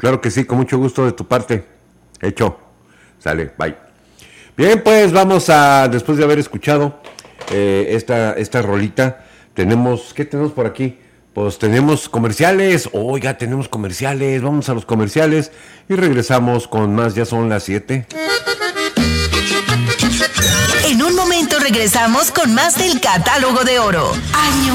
Claro que sí, con mucho gusto de tu parte. Hecho. Sale, bye. Bien, pues vamos a, después de haber escuchado esta rolita, ¿qué tenemos por aquí? Pues tenemos comerciales, oiga, tenemos comerciales, vamos a los comerciales y regresamos con más, ya son las 7. En un momento regresamos con más del Catálogo de Oro. Año